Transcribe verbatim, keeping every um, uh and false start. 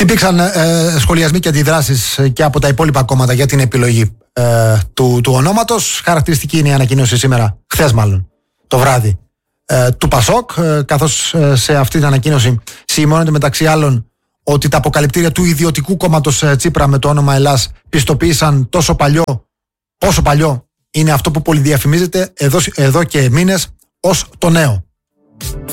Υπήρξαν ε, σχολιασμοί και αντιδράσεις και από τα υπόλοιπα κόμματα για την επιλογή ε, του, του ονόματος. Χαρακτηριστική είναι η ανακοίνωση σήμερα, χθες μάλλον, το βράδυ, ε, του Πασόκ, ε, καθώς ε, σε αυτή την ανακοίνωση σημειώνεται μεταξύ άλλων ότι τα αποκαλυπτήρια του ιδιωτικού κόμματος ε, Τσίπρα με το όνομα Ελλάς πιστοποίησαν τόσο παλιό, πόσο παλιό είναι αυτό που πολυδιαφημίζεται εδώ, εδώ και μήνες ως το νέο.